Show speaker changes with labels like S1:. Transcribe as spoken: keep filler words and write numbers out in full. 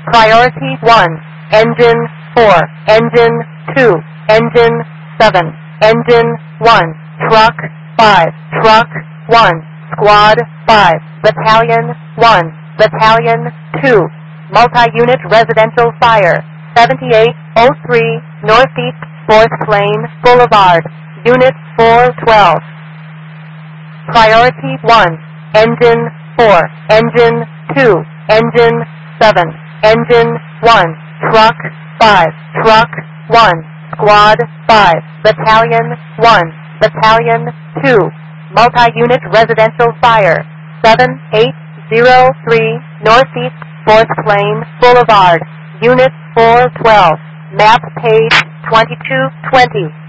S1: Priority one, Engine four, Engine two, Engine seven, Engine one, Truck five, Truck one, Squad five, Battalion one, Battalion two, Multi-Unit Residential Fire, seventy-eight oh three Northeast fourth Plain Boulevard, Unit four twelve. Priority one, Engine four, Engine two, Engine seven, Engine one, Truck five, Truck one, Squad five, Battalion one, Battalion two, Multi-Unit Residential Fire, seven eight oh three Northeast fourth Plain Boulevard, Unit four twelve, map page twenty-two twenty.